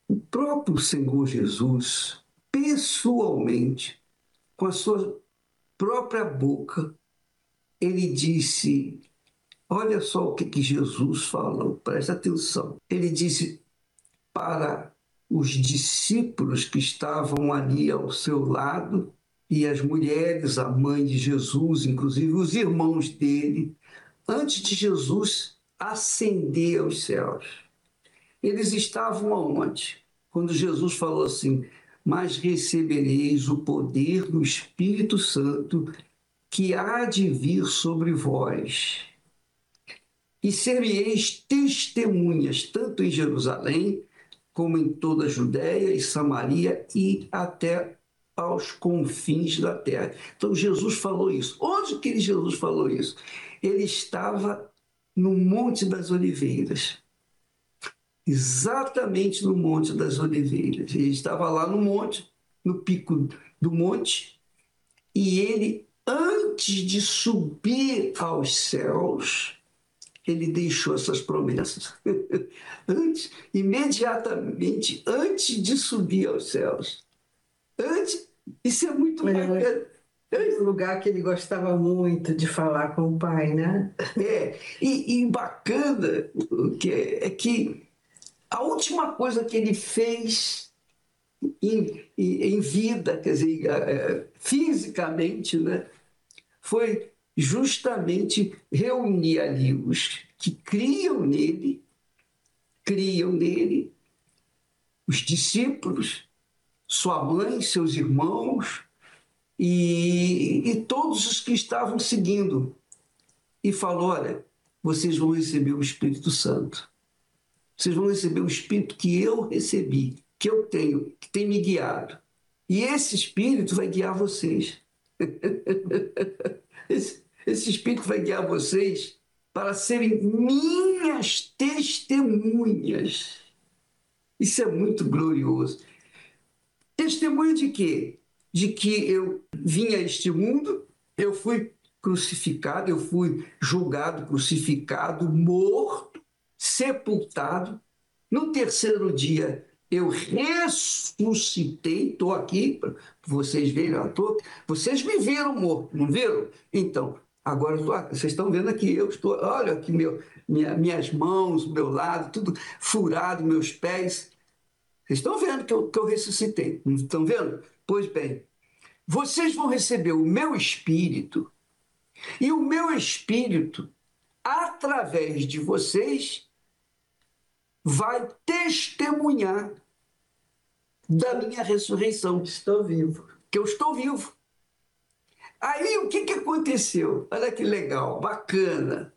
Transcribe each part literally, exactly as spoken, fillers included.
O próprio Senhor Jesus, pessoalmente, com a sua própria boca, ele disse, olha só o que, que Jesus falou, presta atenção. Ele disse para os discípulos que estavam ali ao seu lado, e as mulheres, a mãe de Jesus, inclusive os irmãos dele, antes de Jesus ascender aos céus. Eles estavam aonde? Quando Jesus falou assim, mas recebereis o poder do Espírito Santo que há de vir sobre vós. E sereis testemunhas, tanto em Jerusalém, como em toda a Judéia e Samaria e até aos confins da terra. Então Jesus falou isso. Onde que Jesus falou isso? Ele estava no Monte das Oliveiras. Exatamente no Monte das Oliveiras. Ele estava lá no monte, no pico do monte, e ele, antes de subir aos céus, ele deixou essas promessas. Antes, imediatamente, antes de subir aos céus. Antes, isso é muito bacana. É um lugar que ele gostava muito de falar com o pai, né? É, e, e bacana que é, é que a última coisa que ele fez em, em, em vida, quer dizer, fisicamente, né, foi justamente reunir ali os que criam nele, criam nele, os discípulos, sua mãe, seus irmãos e, e todos os que estavam seguindo. E falou: olha, vocês vão receber o Espírito Santo. Vocês vão receber o Espírito que eu recebi, que eu tenho, que tem me guiado. E esse Espírito vai guiar vocês. esse, esse Espírito vai guiar vocês para serem minhas testemunhas. Isso é muito glorioso. Testemunho de quê? De que eu vim a este mundo, eu fui crucificado, eu fui julgado, crucificado, morto, sepultado. No terceiro dia eu ressuscitei, estou aqui, para vocês verem, eu tô, vocês me viram morto, não viram? Então, agora eu tô, vocês estão vendo aqui, eu estou, olha aqui meu, minha, minhas mãos, meu lado, tudo furado, meus pés. Vocês estão vendo que eu, que eu ressuscitei, não estão vendo? Pois bem, vocês vão receber o meu Espírito, e o meu Espírito, através de vocês, vai testemunhar da minha ressurreição. Estou vivo. Que eu estou vivo. Aí o que, que aconteceu? Olha que legal, bacana.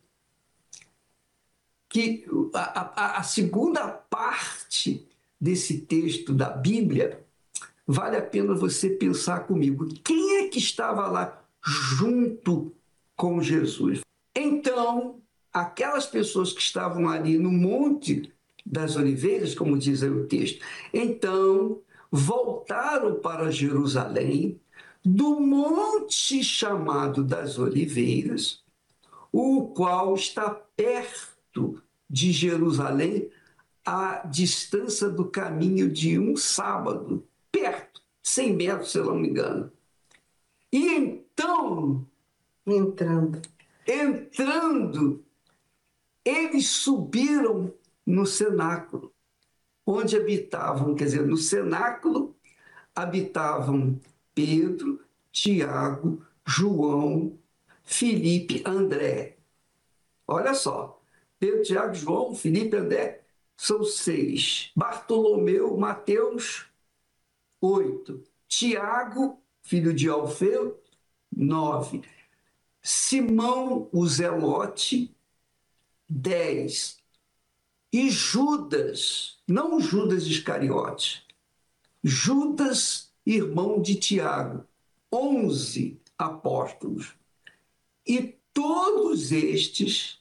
Que a, a, a segunda parte desse texto da Bíblia, vale a pena você pensar comigo. Quem é que estava lá junto com Jesus? Então, aquelas pessoas que estavam ali no Monte das Oliveiras, como diz aí o texto, então voltaram para Jerusalém, do monte chamado das Oliveiras, o qual está perto de Jerusalém, à distância do caminho de um sábado, perto, cem metros, se eu não me engano. E então, entrando, entrando, eles subiram no cenáculo, onde habitavam, quer dizer, no cenáculo habitavam Pedro, Tiago, João, Filipe, André. Olha só, Pedro, Tiago, João, Filipe, André, são seis. Bartolomeu, Mateus, oito. Tiago, filho de Alfeu, nove. Simão, o Zelote, dez. E Judas, não Judas Iscariote, Judas, irmão de Tiago, onze apóstolos. E todos estes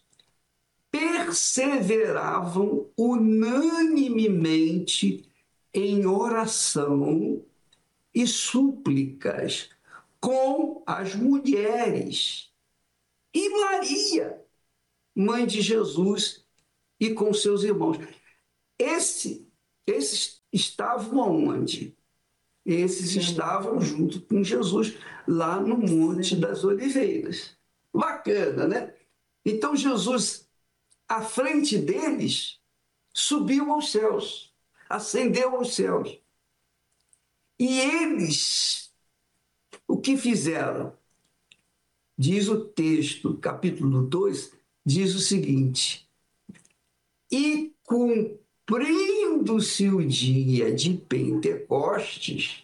perseveravam unanimemente em oração e súplicas com as mulheres e Maria, mãe de Jesus, e com seus irmãos. Esse, esses estavam aonde? Esses estavam junto com Jesus lá no Monte das Oliveiras. Bacana, né? Então Jesus, à frente deles, subiu aos céus, ascendeu aos céus. E eles, o que fizeram? Diz o texto, capítulo dois, diz o seguinte: e cumprindo-se o dia de Pentecostes,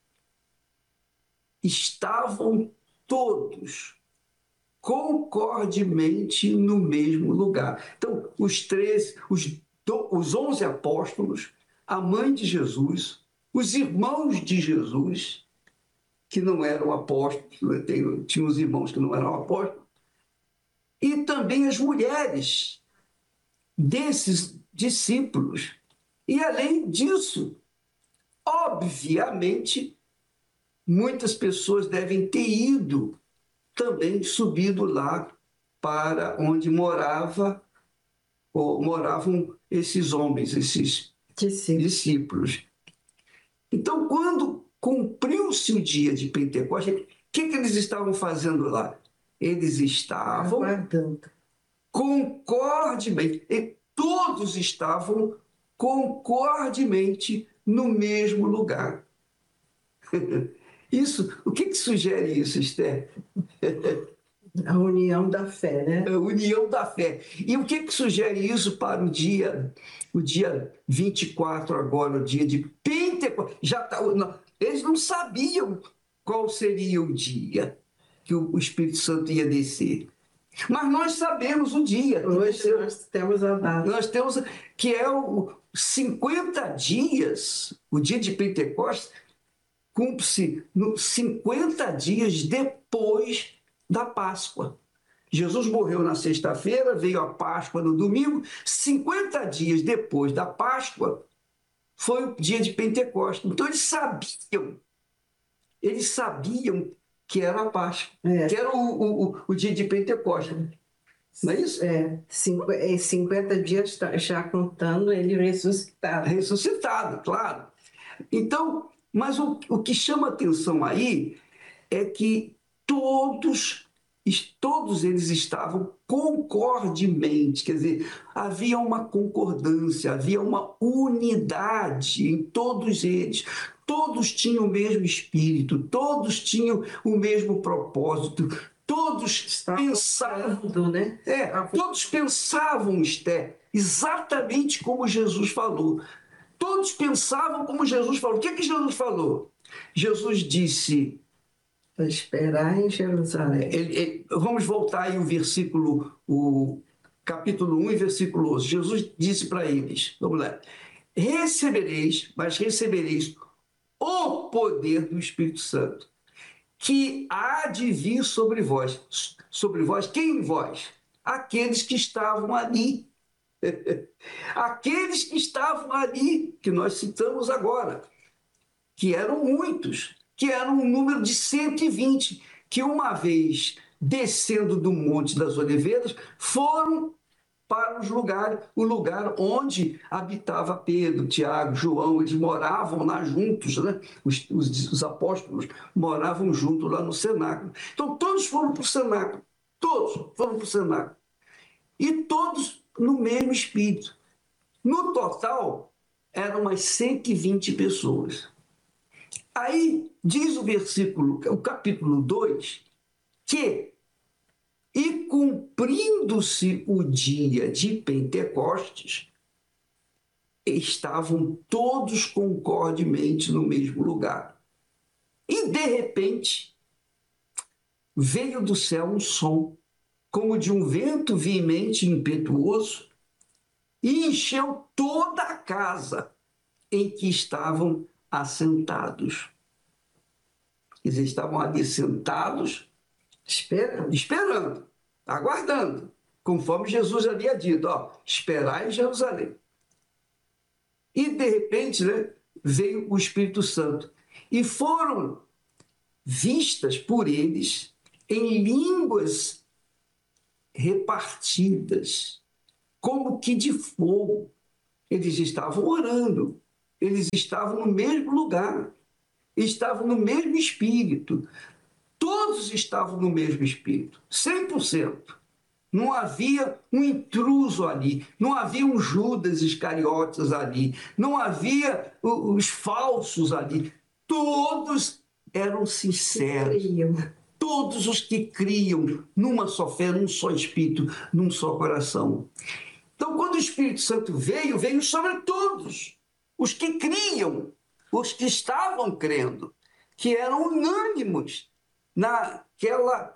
estavam todos concordemente no mesmo lugar. Então, os treze, os, os onze apóstolos, a mãe de Jesus, os irmãos de Jesus, que não eram apóstolos, né? Tem, tinha os irmãos que não eram apóstolos, e também as mulheres desses discípulos. E, além disso, obviamente, muitas pessoas devem ter ido também, subido lá para onde morava, ou moravam esses homens, esses Discípulo. discípulos. Então, quando cumpriu-se o dia de Pentecostes, o que, que eles estavam fazendo lá? Eles estavam Aguardando. concordemente, e todos estavam concordemente no mesmo lugar. Isso, o que, que sugere isso, Esther? A união da fé, né? A união da fé. E o que, que sugere isso para o dia, o dia vinte e quatro agora, o dia de Pentecostes? Já tá, não, eles não sabiam qual seria o dia que o Espírito Santo ia descer. Mas nós sabemos o dia. Hoje nós temos a data. Nós temos, que é o cinquenta dias, o dia de Pentecostes, cumpre-se cinquenta dias depois da Páscoa. Jesus morreu na sexta-feira, veio a Páscoa no domingo, cinquenta dias depois da Páscoa foi o dia de Pentecostes. Então eles sabiam, eles sabiam que era a Páscoa, É. que era o, o, o dia de Pentecostes. Não é isso? É, em cinquenta dias já contando ele ressuscitado. Ressuscitado, claro. Então, mas o, o que chama atenção aí é que todos, todos eles estavam concordemente, quer dizer, havia uma concordância, havia uma unidade em todos eles. Todos tinham o mesmo espírito, todos tinham o mesmo propósito, todos Estavam pensavam, orando, né? é, todos pensavam, Esther, exatamente como Jesus falou. Todos pensavam como Jesus falou. O que, que Jesus falou? Jesus disse... Para esperar em Jerusalém. Ele, ele, vamos voltar aí o versículo, o capítulo um e versículo onze. Jesus disse para eles, vamos lá, recebereis, mas recebereis o poder do Espírito Santo, que há de vir sobre vós. Sobre vós, quem vós? Aqueles que estavam ali. Aqueles que estavam ali, que nós citamos agora, que eram muitos, que eram um número de cento e vinte, que uma vez descendo do Monte das Oliveiras, foram para os lugares, o lugar onde habitava Pedro, Tiago, João, eles moravam lá juntos, né? os, os, os apóstolos moravam juntos lá no cenáculo. Então todos foram para o cenáculo, todos foram para o cenáculo. E todos no mesmo espírito. No total, eram umas cento e vinte pessoas. Aí diz o versículo, o capítulo dois, que e cumprindo-se o dia de Pentecostes, estavam todos concordemente no mesmo lugar. E de repente, veio do céu um som, como de um vento veemente e impetuoso, e encheu toda a casa em que estavam assentados. Eles estavam ali sentados, Esperando. esperando, aguardando, conforme Jesus havia dito, ó, esperar em Jerusalém. E, de repente, né, veio o Espírito Santo. E foram vistas por eles em línguas repartidas, como que de fogo. Eles estavam orando. Eles estavam no mesmo lugar, estavam no mesmo espírito. Todos estavam no mesmo espírito, cem por cento. Não havia um intruso ali, não havia um Judas Iscariotes ali, não havia os falsos ali. Todos eram sinceros. Todos os que criam numa só fé, num só espírito, num só coração. Então, quando o Espírito Santo veio, veio sobre todos. Os que criam, os que estavam crendo, que eram unânimes naquela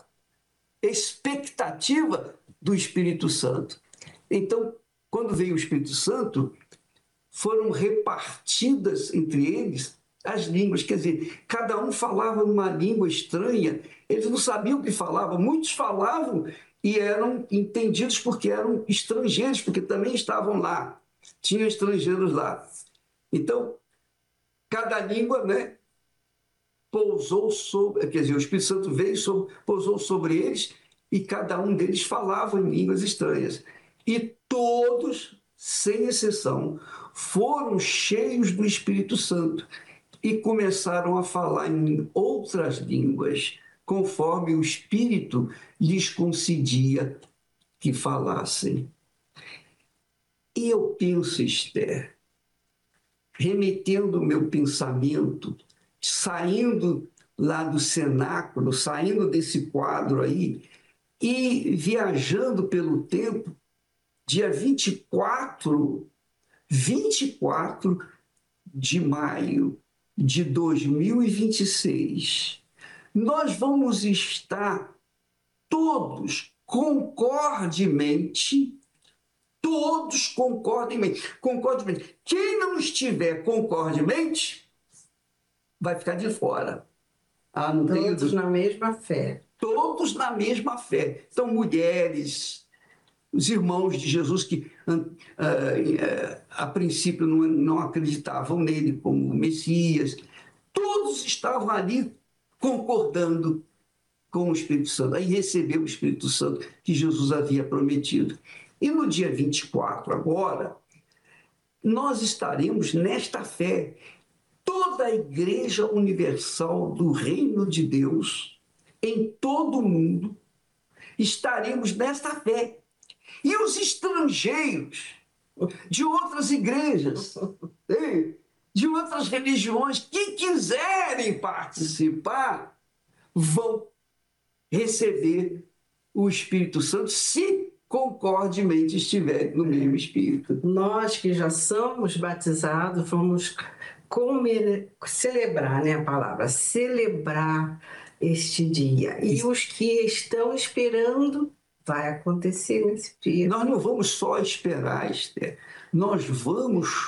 expectativa do Espírito Santo. Então, quando veio o Espírito Santo, foram repartidas entre eles as línguas, quer dizer, cada um falava uma língua estranha, eles não sabiam o que falavam, muitos falavam e eram entendidos porque eram estrangeiros, porque também estavam lá, tinham estrangeiros lá. Então, cada língua, né, pousou sobre, quer dizer, o Espírito Santo veio, sobre, pousou sobre eles e cada um deles falava em línguas estranhas. E todos, sem exceção, foram cheios do Espírito Santo e começaram a falar em outras línguas, conforme o Espírito lhes concedia que falassem. E eu penso, Esther, remetendo o meu pensamento, saindo lá do cenáculo, saindo desse quadro aí, e viajando pelo tempo, dia vinte e quatro, vinte e quatro de maio de dois mil e vinte e seis, nós vamos estar todos concordemente, todos concordemente, concordemente. Quem não estiver concordemente, vai ficar de fora. Ah, não todos tenho... na mesma fé. Todos na mesma fé. Então, mulheres, os irmãos de Jesus que uh, uh, a princípio não, não acreditavam nele como Messias, todos estavam ali concordando com o Espírito Santo. Aí recebeu o Espírito Santo que Jesus havia prometido. E no dia vinte e quatro, agora, nós estaremos nesta fé. Toda a Igreja Universal do Reino de Deus, em todo o mundo, estaremos nesta fé. E os estrangeiros de outras igrejas, de outras religiões, que quiserem participar, vão receber o Espírito Santo, se concordemente estiverem no mesmo Espírito. Nós que já somos batizados, vamos comer, celebrar, né, a palavra, celebrar este dia. E os que estão esperando, vai acontecer nesse dia. Nós não vamos só esperar, Esther. Nós vamos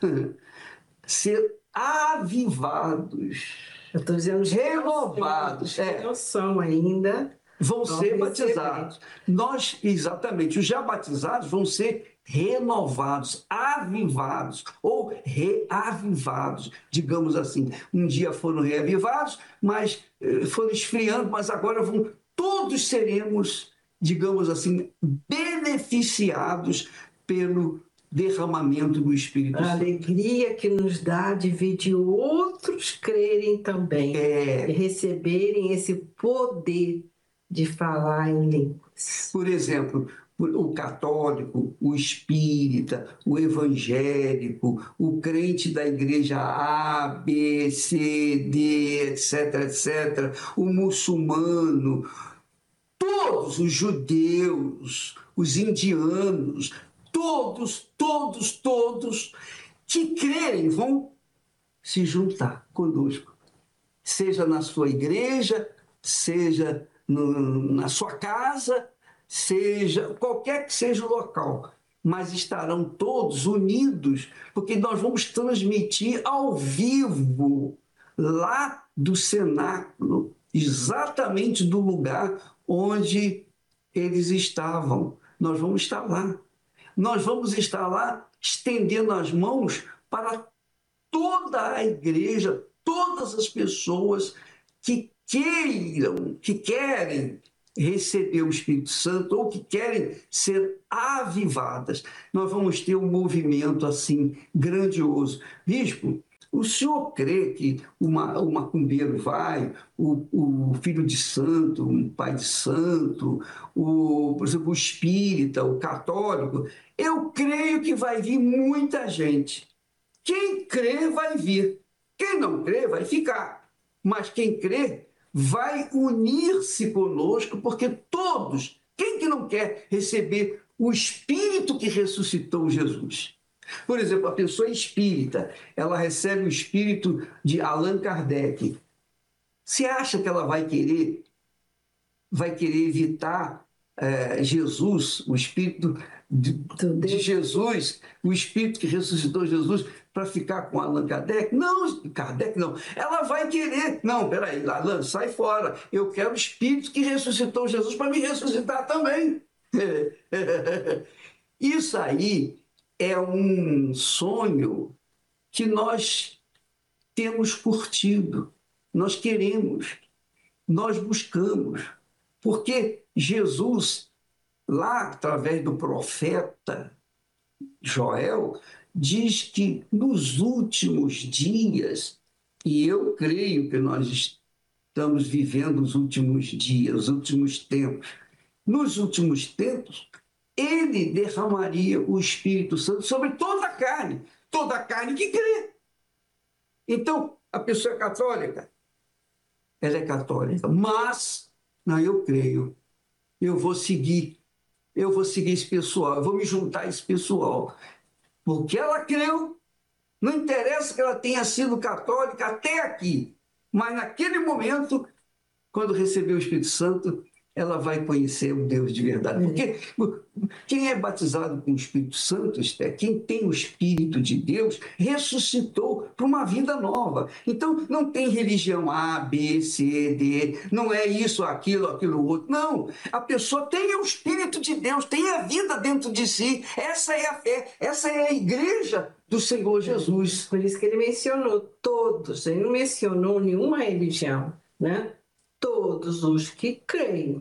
ser avivados. Eu estou dizendo renovados. Os que não são ainda vão ser batizados. Nós, exatamente, os já batizados vão ser renovados, avivados ou reavivados, digamos assim. Um dia foram reavivados, mas foram esfriando, mas agora vão, todos seremos, digamos assim, beneficiados pelo derramamento do Espírito Santo. A alegria que nos dá de ver de outros crerem também é... e receberem esse poder de falar em línguas. Por exemplo, o católico, o espírita, o evangélico, o crente da igreja A, B, C, D, etc, etc, o muçulmano, todos os judeus, os indianos, todos, todos, todos que crerem vão se juntar conosco, seja na sua igreja, seja no, na sua casa, seja qualquer que seja o local, mas estarão todos unidos, porque nós vamos transmitir ao vivo, lá do cenáculo, exatamente do lugar onde eles estavam. Nós vamos estar lá. Nós vamos estar lá estendendo as mãos para toda a igreja, todas as pessoas que queiram, que querem receber o Espírito Santo ou que querem ser avivadas, nós vamos ter um movimento assim grandioso. Bispo, o senhor crê que uma, o macumbeiro vai, o, o filho de santo, um pai de santo, o, por exemplo, o espírita, o católico? Eu creio que vai vir muita gente. Quem crê vai vir. Quem não crê vai ficar. Mas quem crê vai unir-se conosco, porque todos, quem que não quer receber o Espírito que ressuscitou Jesus? Por exemplo, a pessoa espírita, ela recebe o espírito de Allan Kardec. Você acha que ela vai querer, vai querer evitar é, Jesus, o espírito de, de Jesus, o espírito que ressuscitou Jesus, para ficar com Allan Kardec? Não, Kardec não. Ela vai querer. Não, peraí, Allan, sai fora. Eu quero o espírito que ressuscitou Jesus para me ressuscitar também. Isso aí é um sonho que nós temos curtido, nós queremos, nós buscamos, porque Jesus, lá através do profeta Joel, diz que nos últimos dias, e eu creio que nós estamos vivendo os últimos dias, os últimos tempos, nos últimos tempos, ele derramaria o Espírito Santo sobre toda a carne, toda a carne que crê. Então, a pessoa é católica, ela é católica, mas, não, eu creio, eu vou seguir, eu vou seguir esse pessoal, eu vou me juntar a esse pessoal, porque ela creu, não interessa que ela tenha sido católica até aqui, mas naquele momento, quando recebeu o Espírito Santo, ela vai conhecer o Deus de verdade. Porque quem é batizado com o Espírito Santo, quem tem o Espírito de Deus, ressuscitou para uma vida nova. Então, não tem religião A, B, C, D, não é isso, aquilo, aquilo outro. Não, a pessoa tem o Espírito de Deus, tem a vida dentro de si. Essa é a fé, essa é a igreja do Senhor Jesus. Por isso que ele mencionou todos, ele não mencionou nenhuma religião, né? Todos os que creem.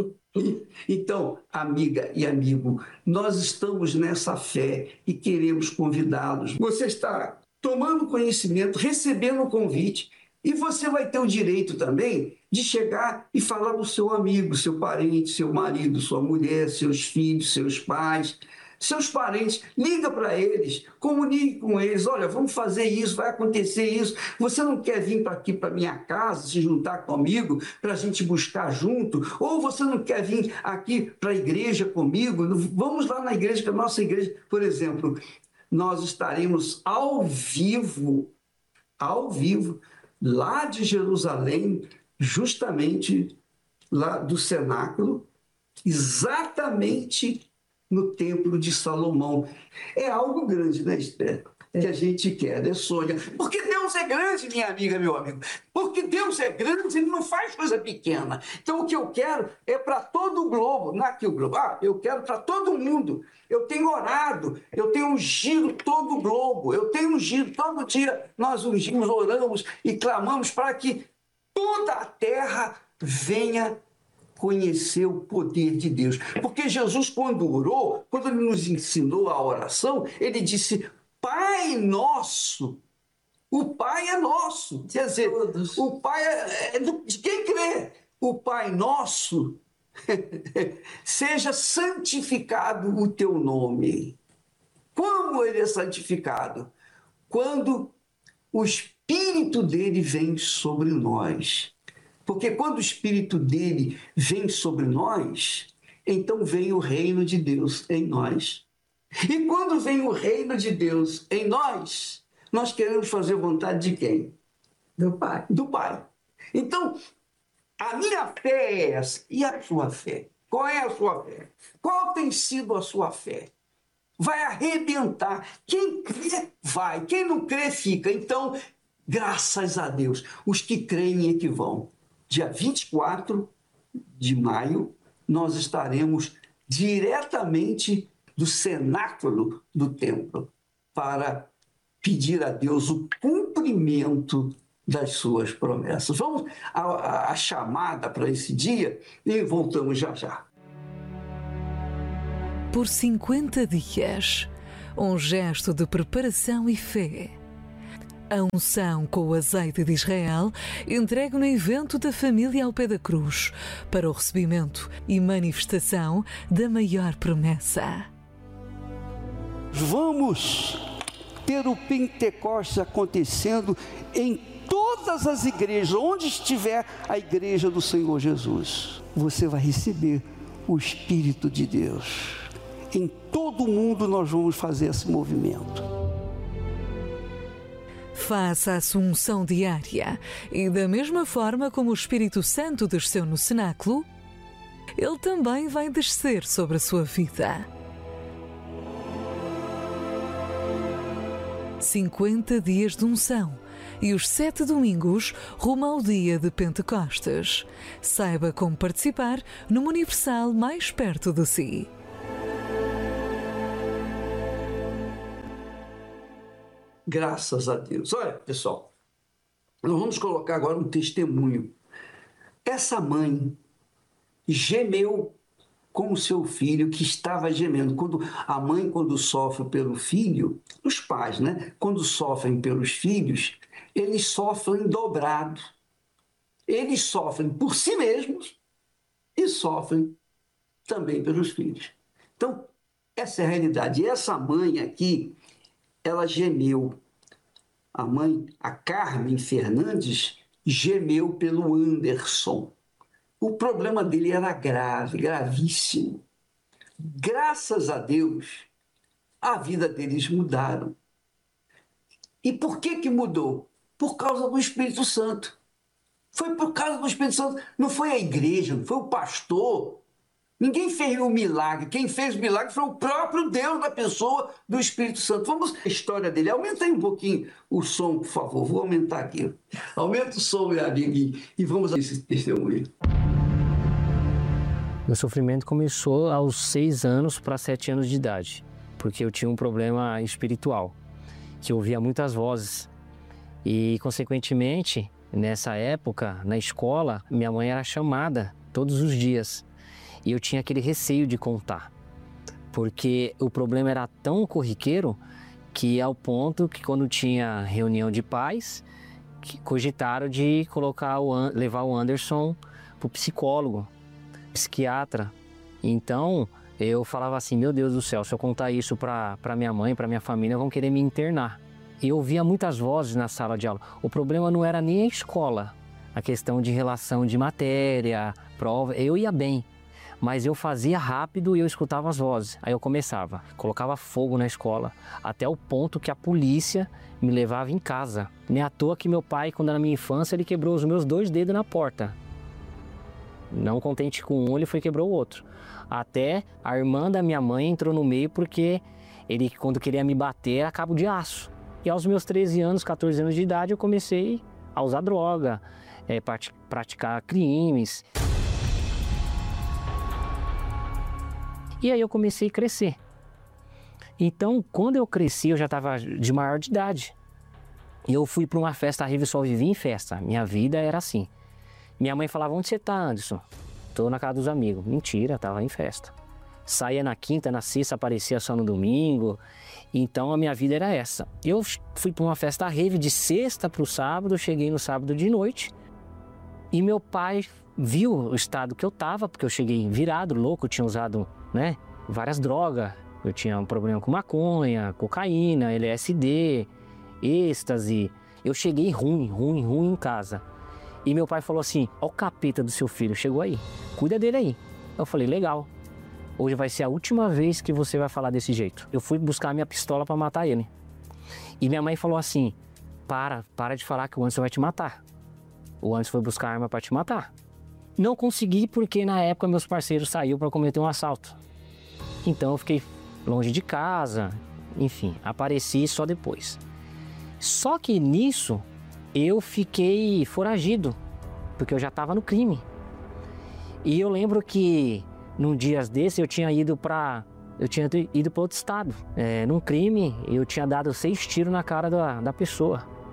Então, amiga e amigo, nós estamos nessa fé e queremos convidá-los. Você está tomando conhecimento, recebendo o convite, e você vai ter o direito também de chegar e falar do seu amigo, seu parente, seu marido, sua mulher, seus filhos, seus pais, seus parentes. Liga para eles, comunique com eles. Olha, vamos fazer isso, vai acontecer isso. Você não quer vir para aqui, para minha casa, se juntar comigo, para a gente buscar junto? Ou você não quer vir aqui para a igreja comigo? Vamos lá na igreja, que a nossa igreja, por exemplo, nós estaremos ao vivo, ao vivo, lá de Jerusalém, justamente lá do cenáculo, exatamente no Templo de Salomão. É algo grande, né, Esther? Que a gente quer, né, sonha. Porque Deus é grande, minha amiga, meu amigo. Porque Deus é grande, Ele não faz coisa pequena. Então, o que eu quero é para todo o globo, não é aqui o globo, ah, eu quero para todo mundo. Eu tenho orado, eu tenho ungido todo o globo, eu tenho ungido todo dia, nós ungimos, oramos e clamamos para que toda a terra venha conhecer o poder de Deus. Porque Jesus, quando orou, quando ele nos ensinou a oração, ele disse: Pai nosso. O Pai é nosso. Quer dizer, Todos. O Pai é, é de quem crê. O Pai nosso, seja santificado o teu nome. Como ele é santificado? Quando o Espírito dele vem sobre nós. Porque quando o Espírito dele vem sobre nós, então vem o reino de Deus em nós. E quando vem o reino de Deus em nós, nós queremos fazer vontade de quem? Do Pai. Do Pai. Então, a minha fé é essa. E a sua fé? Qual é a sua fé? Qual tem sido a sua fé? Vai arrebentar. Quem crê, vai. Quem não crê, fica. Então, graças a Deus, os que creem é que vão. Dia vinte e quatro de maio, nós estaremos diretamente do cenáculo do templo para pedir a Deus o cumprimento das suas promessas. Vamos à, à chamada para esse dia e voltamos já já. Por cinquenta dias, um gesto de preparação e fé. A unção com o azeite de Israel entregue no evento da família ao pé da cruz para o recebimento e manifestação da maior promessa. Vamos ter o Pentecostes acontecendo em todas as igrejas, onde estiver a igreja do Senhor Jesus. Você vai receber o Espírito de Deus. Em todo o mundo nós vamos fazer esse movimento. Faça a sua unção diária e da mesma forma como o Espírito Santo desceu no cenáculo, Ele também vai descer sobre a sua vida. cinquenta dias de unção e os sete domingos rumo ao dia de Pentecostes. Saiba como participar numa Universal mais perto de si. Graças a Deus. Olha, pessoal, nós vamos colocar agora um testemunho. Essa mãe gemeu com o seu filho que estava gemendo. Quando a mãe, quando sofre pelo filho, os pais, né? Quando sofrem pelos filhos, eles sofrem dobrado. Eles sofrem por si mesmos e sofrem também pelos filhos. Então, essa é a realidade. E essa mãe aqui, ela gemeu. A mãe, a Carmen Fernandes, gemeu pelo Anderson. O problema dele era grave, gravíssimo. Graças a Deus, a vida deles mudaram. E por que que mudou? Por causa do Espírito Santo. Foi por causa do Espírito Santo. Não foi a igreja, não foi o pastor. Ninguém fez o milagre. Quem fez o milagre foi o próprio Deus da pessoa do Espírito Santo. Vamos à história dele. Aumenta aí um pouquinho o som, por favor. Vou aumentar aqui. Aumenta o som, meu amigo, e vamos a esse testemunho. Meu sofrimento começou aos seis anos para sete anos de idade, porque eu tinha um problema espiritual, que eu ouvia muitas vozes. E, consequentemente, nessa época, na escola, minha mãe era chamada todos os dias. E eu tinha aquele receio de contar, porque o problema era tão corriqueiro que ao ponto que quando tinha reunião de pais, que cogitaram de colocar o, levar o Anderson para o psicólogo, psiquiatra. Então eu falava assim, meu Deus do céu, se eu contar isso para minha mãe, para minha família, vão querer me internar. E eu ouvia muitas vozes na sala de aula. O problema não era nem a escola, a questão de relação de matéria, prova, eu ia bem. Mas eu fazia rápido e eu escutava as vozes. Aí eu começava, colocava fogo na escola, até o ponto que a polícia me levava em casa. Nem à toa que meu pai, quando era na minha infância, ele quebrou os meus dois dedos na porta. Não contente com um, ele foi e quebrou o outro. Até a irmã da minha mãe entrou no meio porque ele, quando queria me bater, era cabo de aço. E aos meus treze anos, quatorze anos de idade, eu comecei a usar droga, é, praticar crimes. E aí eu comecei a crescer. Então, quando eu cresci, eu já estava de maior de idade. E eu fui para uma festa, a Rive só vivia em festa. Minha vida era assim. Minha mãe falava, onde você tá, Anderson? Tô na casa dos amigos. Mentira, tava em festa. Saía na quinta, na sexta, aparecia só no domingo. Então a minha vida era essa. Eu fui para uma festa rave de sexta para o sábado, cheguei no sábado de noite. E meu pai viu o estado que eu tava, porque eu cheguei virado, louco, tinha usado, né, várias drogas. Eu tinha um problema com maconha, cocaína, L S D, êxtase. Eu cheguei ruim, ruim, ruim em casa. E meu pai falou assim, ó o capeta do seu filho, chegou aí, cuida dele aí. Eu falei, legal, hoje vai ser a última vez que você vai falar desse jeito. Eu fui buscar a minha pistola para matar ele. E minha mãe falou assim, para, para de falar que o Anderson vai te matar. O Anderson foi buscar arma para te matar. Não consegui porque na época meus parceiros saíram para cometer um assalto. Então eu fiquei longe de casa, enfim, apareci só depois. Só que nisso eu fiquei foragido, porque eu já estava no crime. E eu lembro que num dia desse eu tinha ido para eu tinha ido para outro estado. É, num crime eu tinha dado seis tiros na cara da, da pessoa.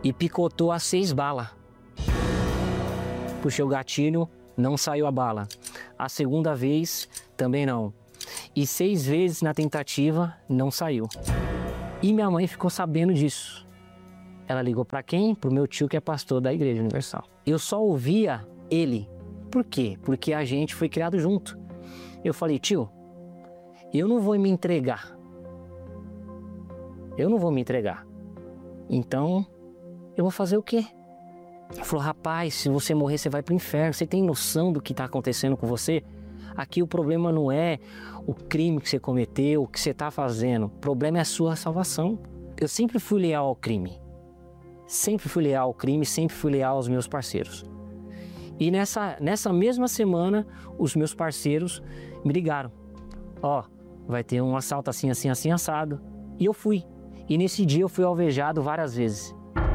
e picotou as seis balas. Puxei o gatilho, não saiu a bala. A segunda vez, também não. E seis vezes na tentativa, não saiu. E minha mãe ficou sabendo disso. Ela ligou para quem? Pro meu tio, que é pastor da Igreja Universal. Eu só ouvia ele. Por quê? Porque a gente foi criado junto. Eu falei, tio, eu não vou me entregar. Eu não vou me entregar. Então, eu vou fazer o quê? Ele falou, rapaz, se você morrer, você vai pro inferno. Você tem noção do que está acontecendo com você? Aqui o problema não é o crime que você cometeu, o que você está fazendo. O problema é a sua salvação. Eu sempre fui leal ao crime. Sempre fui leal ao crime, sempre fui leal aos meus parceiros. E nessa, nessa mesma semana, os meus parceiros me ligaram. Ó, vai ter um assalto assim, assim, assim, assado. E eu fui. E nesse dia eu fui alvejado várias vezes.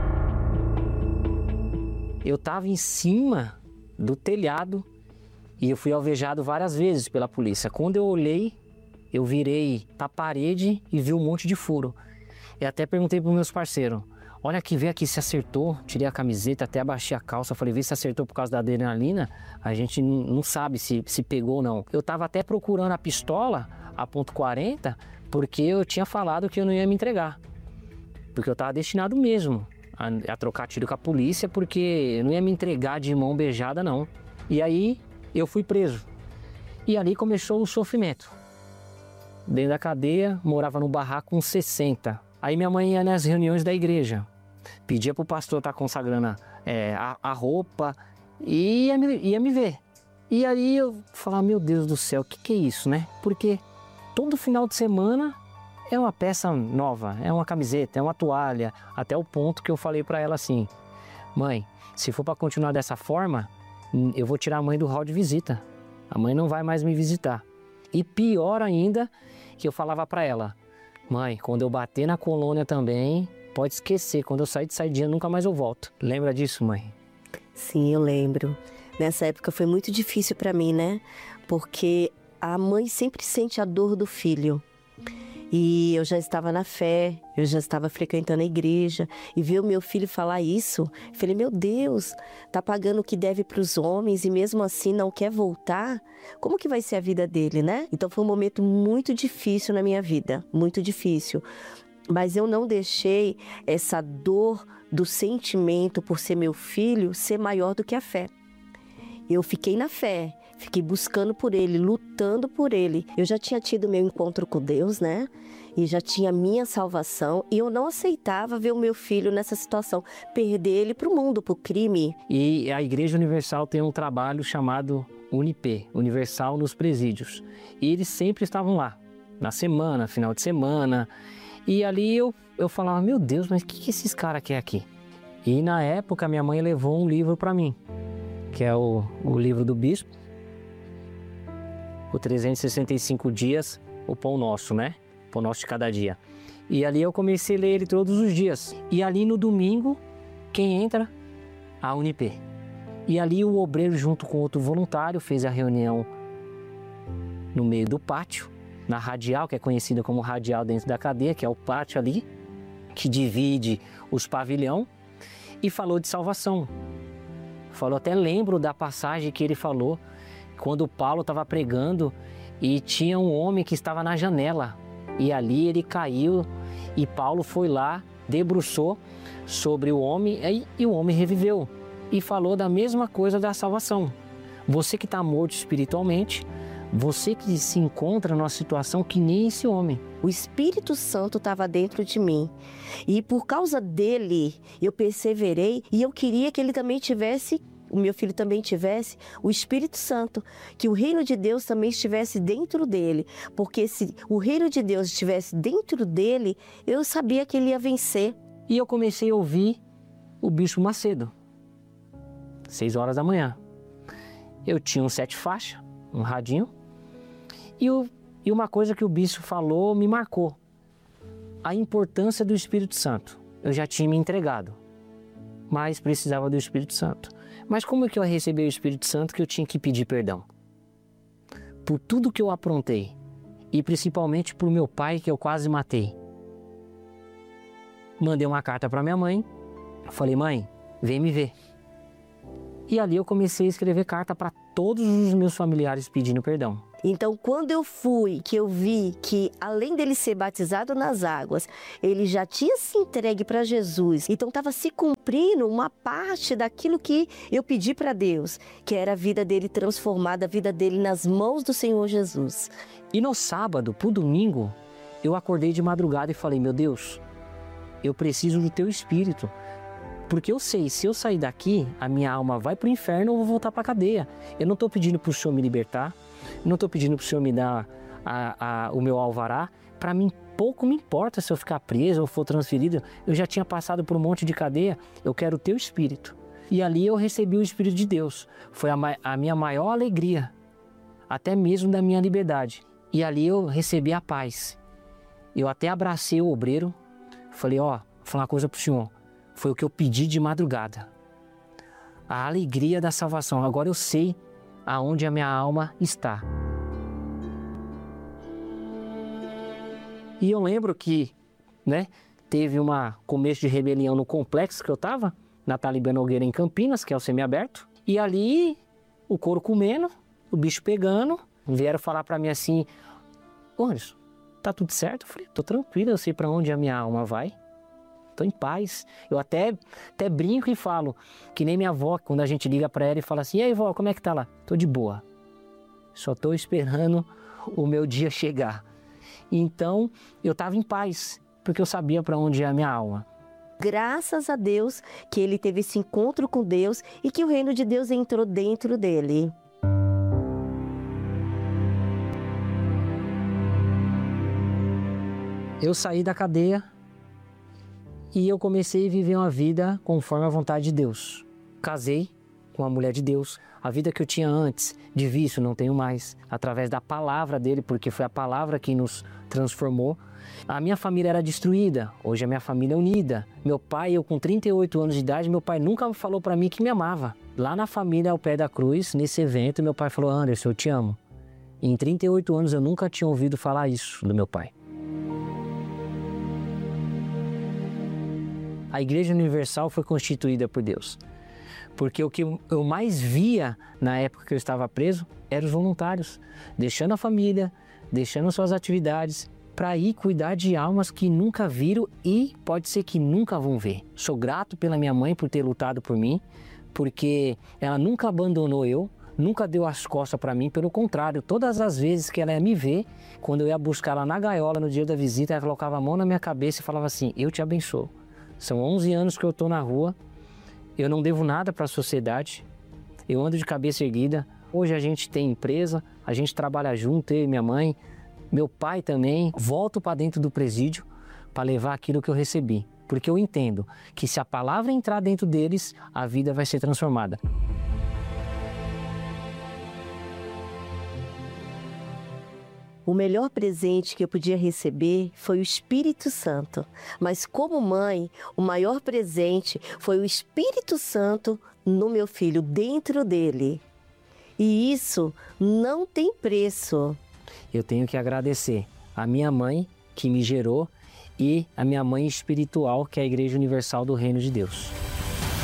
Eu estava em cima do telhado e eu fui alvejado várias vezes pela polícia. Quando eu olhei, eu virei para a parede e vi um monte de furo. E até perguntei para os meus parceiros, olha aqui, vê aqui se acertou. Tirei a camiseta, até abaixei a calça, falei, vê se acertou por causa da adrenalina. A gente não sabe se, se pegou ou não. Eu estava até procurando a pistola, a ponto quarenta, porque eu tinha falado que eu não ia me entregar. Porque eu estava destinado mesmo a, a trocar tiro com a polícia, porque eu não ia me entregar de mão beijada, não. E aí eu fui preso. E ali começou o sofrimento. Dentro da cadeia, morava num barraco com sessenta. Aí minha mãe ia nas reuniões da igreja. Pedia pro pastor estar consagrando é, a, a roupa e ia me, ia me ver. E aí eu falava, meu Deus do céu, o que, que é isso, né? Porque todo final de semana é uma peça nova, é uma camiseta, é uma toalha, até o ponto que eu falei para ela assim, mãe, se for para continuar dessa forma, eu vou tirar a mãe do hall de visita. A mãe não vai mais me visitar. E pior ainda, que eu falava para ela, mãe, quando eu bater na colônia também, pode esquecer, quando eu sair de saidinha nunca mais eu volto. Lembra disso, mãe? Sim, eu lembro. Nessa época foi muito difícil para mim, né? Porque a mãe sempre sente a dor do filho. E eu já estava na fé, eu já estava frequentando a igreja, e ver o meu filho falar isso, falei, meu Deus, tá pagando o que deve para os homens e mesmo assim não quer voltar? Como que vai ser a vida dele, né? Então foi um momento muito difícil na minha vida, muito difícil. Mas eu não deixei essa dor do sentimento por ser meu filho ser maior do que a fé. Eu fiquei na fé. Fiquei buscando por ele, lutando por ele. Eu já tinha tido meu encontro com Deus, né? E já tinha minha salvação. E eu não aceitava ver o meu filho nessa situação. Perder ele para o mundo, para o crime. E a Igreja Universal tem um trabalho chamado Unip, Universal nos Presídios. E eles sempre estavam lá, na semana, final de semana. E ali eu, eu falava, meu Deus, mas o que, que esses caras querem aqui? E na época minha mãe levou um livro para mim, que é o, o livro do bispo. O trezentos e sessenta e cinco dias, o pão nosso, né? O pão nosso de cada dia. E ali eu comecei a ler ele todos os dias. E ali no domingo, quem entra? A Unip. E ali o obreiro, junto com outro voluntário, fez a reunião no meio do pátio, na radial, que é conhecida como radial dentro da cadeia, que é o pátio ali, que divide os pavilhões, e falou de salvação. Falou, até lembro da passagem que ele falou, quando Paulo estava pregando e tinha um homem que estava na janela. E ali ele caiu e Paulo foi lá, debruçou sobre o homem e, e o homem reviveu. E falou da mesma coisa da salvação. Você que está morto espiritualmente, você que se encontra numa situação que nem esse homem. O Espírito Santo estava dentro de mim. E por causa dele, eu perseverei e eu queria que ele também tivesse... o meu filho também tivesse o Espírito Santo, que o reino de Deus também estivesse dentro dele, porque se o reino de Deus estivesse dentro dele, eu sabia que ele ia vencer. E eu comecei a ouvir o Bispo Macedo, seis horas da manhã. Eu tinha um sete faixa, um radinho, e, o, e uma coisa que o Bispo falou me marcou, a importância do Espírito Santo. Eu já tinha me entregado, mas precisava do Espírito Santo. Mas como é que eu recebi o Espírito Santo que eu tinha que pedir perdão? Por tudo que eu aprontei. E principalmente por meu pai que eu quase matei. Mandei uma carta para minha mãe, Eu falei, mãe, vem me ver. E ali eu comecei a escrever carta para todos os meus familiares pedindo perdão. Então, quando eu fui, que eu vi que além dele ser batizado nas águas, ele já tinha se entregue para Jesus. Então, estava se cumprindo uma parte daquilo que eu pedi para Deus, que era a vida dele transformada, a vida dele nas mãos do Senhor Jesus. E no sábado, pro domingo, eu acordei de madrugada e falei, meu Deus, eu preciso do teu Espírito. Porque eu sei, se eu sair daqui, a minha alma vai para o inferno ou eu vou voltar para a cadeia. Eu não estou pedindo para o Senhor me libertar, não estou pedindo para o Senhor me dar a, a, o meu alvará. Para mim, pouco me importa se eu ficar preso ou for transferido. Eu já tinha passado por um monte de cadeia, eu quero o teu Espírito. E ali eu recebi o Espírito de Deus. Foi a, a minha maior alegria, até mesmo da minha liberdade. E ali eu recebi a paz. Eu até abracei o obreiro, falei, ó, vou falar uma coisa para o Senhor. Foi o que eu pedi de madrugada. A alegria da salvação. Agora eu sei aonde a minha alma está. E eu lembro que, né, teve um começo de rebelião no complexo que eu estava, na Talibã Nogueira em Campinas, que é o semiaberto. E ali, o couro comendo, o bicho pegando, vieram falar para mim assim, ô Anderson, tá tudo certo? Eu falei, tô tranquilo, eu sei para onde a minha alma vai. Estou em paz. Eu até, até brinco e falo, que nem minha avó, quando a gente liga para ela e fala assim, e aí, vó, como é que tá lá? Tô de boa. Só estou esperando o meu dia chegar. Então, eu estava em paz, porque eu sabia para onde ia a minha alma. Graças a Deus que ele teve esse encontro com Deus e que o reino de Deus entrou dentro dele. Eu saí da cadeia e eu comecei a viver uma vida conforme a vontade de Deus. Casei com uma mulher de Deus. A vida que eu tinha antes de vício não tenho mais. Através da palavra dele, porque foi a palavra que nos transformou. A minha família era destruída. Hoje a minha família é unida. Meu pai, eu com trinta e oito anos de idade, meu pai nunca falou para mim que me amava. Lá na família, ao pé da cruz, nesse evento, meu pai falou, Anderson, eu te amo. E em trinta e oito anos eu nunca tinha ouvido falar isso do meu pai. A Igreja Universal foi constituída por Deus, porque o que eu mais via na época que eu estava preso eram os voluntários, deixando a família, deixando suas atividades, para ir cuidar de almas que nunca viram e pode ser que nunca vão ver. Sou grato pela minha mãe por ter lutado por mim, porque ela nunca abandonou eu, nunca deu as costas para mim, pelo contrário, todas as vezes que ela ia me ver, quando eu ia buscar ela na gaiola no dia da visita, ela colocava a mão na minha cabeça e falava assim, eu te abençoo. São onze anos que eu estou na rua, eu não devo nada para a sociedade, eu ando de cabeça erguida. Hoje a gente tem empresa, a gente trabalha junto, eu e minha mãe, meu pai também. Volto para dentro do presídio para levar aquilo que eu recebi, porque eu entendo que se a palavra entrar dentro deles, a vida vai ser transformada. O melhor presente que eu podia receber foi o Espírito Santo. Mas como mãe, o maior presente foi o Espírito Santo no meu filho, dentro dele. E isso não tem preço. Eu tenho que agradecer a minha mãe, que me gerou, e a minha mãe espiritual, que é a Igreja Universal do Reino de Deus.